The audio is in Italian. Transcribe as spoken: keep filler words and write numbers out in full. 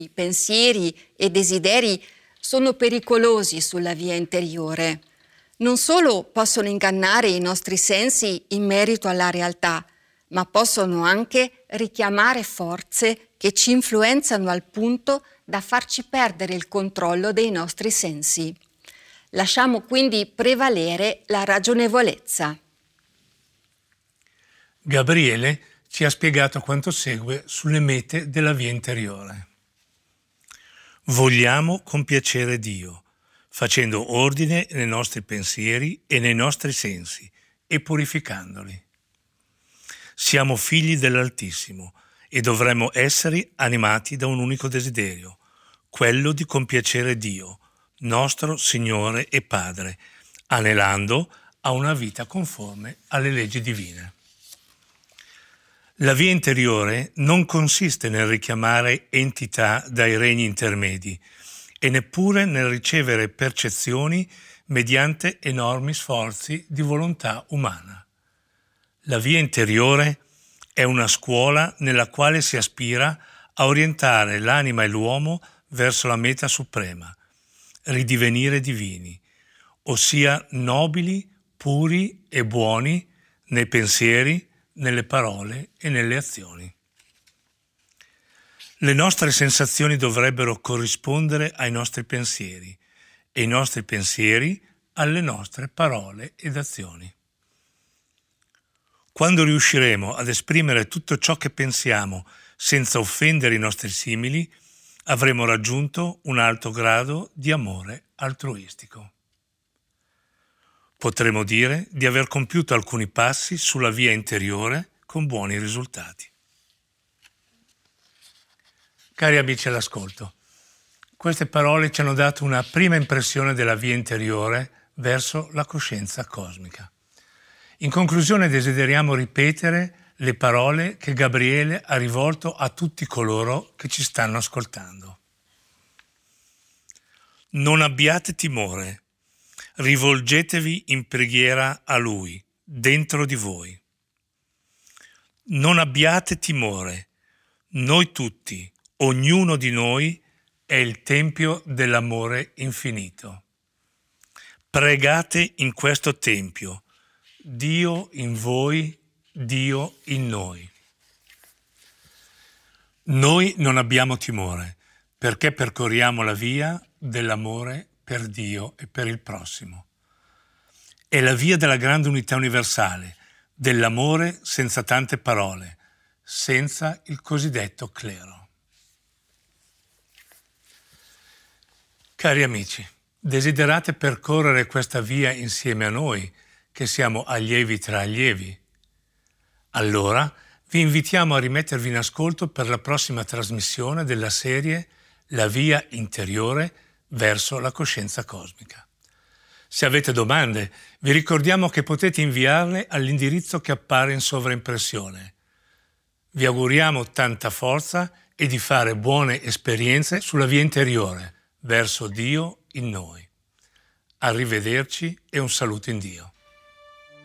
I pensieri e desideri sono pericolosi sulla via interiore. Non solo possono ingannare i nostri sensi in merito alla realtà, ma possono anche richiamare forze che ci influenzano al punto da farci perdere il controllo dei nostri sensi. Lasciamo quindi prevalere la ragionevolezza. Gabriele ci ha spiegato quanto segue sulle mete della via interiore. Vogliamo compiacere Dio, facendo ordine nei nostri pensieri e nei nostri sensi e purificandoli. Siamo figli dell'Altissimo e dovremmo essere animati da un unico desiderio, quello di compiacere Dio, nostro Signore e Padre, anelando a una vita conforme alle leggi divine. La via interiore non consiste nel richiamare entità dai regni intermedi e neppure nel ricevere percezioni mediante enormi sforzi di volontà umana. La via interiore è una scuola nella quale si aspira a orientare l'anima e l'uomo verso la meta suprema, ridivenire divini, ossia nobili, puri e buoni nei pensieri, nelle parole e nelle azioni. Le nostre sensazioni dovrebbero corrispondere ai nostri pensieri e i nostri pensieri alle nostre parole ed azioni. Quando riusciremo ad esprimere tutto ciò che pensiamo senza offendere i nostri simili, avremo raggiunto un alto grado di amore altruistico. Potremo dire di aver compiuto alcuni passi sulla via interiore con buoni risultati. Cari amici all'ascolto, queste parole ci hanno dato una prima impressione della via interiore verso la coscienza cosmica. In conclusione desideriamo ripetere le parole che Gabriele ha rivolto a tutti coloro che ci stanno ascoltando. Non abbiate timore. Rivolgetevi in preghiera a Lui, dentro di voi. Non abbiate timore. Noi tutti, ognuno di noi, è il tempio dell'amore infinito. Pregate in questo tempio, Dio in voi, Dio in noi. Noi non abbiamo timore, perché percorriamo la via dell'amore per Dio e per il prossimo. È la via della grande unità universale, dell'amore senza tante parole, senza il cosiddetto clero. Cari amici, desiderate percorrere questa via insieme a noi, che siamo allievi tra allievi? Allora vi invitiamo a rimettervi in ascolto per la prossima trasmissione della serie La via interiore verso la coscienza cosmica. Se avete domande, vi ricordiamo che potete inviarle all'indirizzo che appare in sovraimpressione. Vi auguriamo tanta forza e di fare buone esperienze sulla via interiore verso Dio in noi. Arrivederci e un saluto in Dio.